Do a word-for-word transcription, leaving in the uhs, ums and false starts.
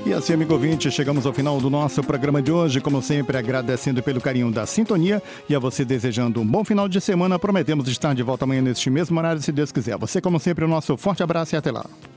E assim, amigo ouvinte, chegamos ao final do nosso programa de hoje, como sempre, agradecendo pelo carinho da sintonia e a você desejando um bom final de semana. Prometemos estar de volta amanhã neste mesmo horário, se Deus quiser. Você, como sempre, o nosso forte abraço e até lá.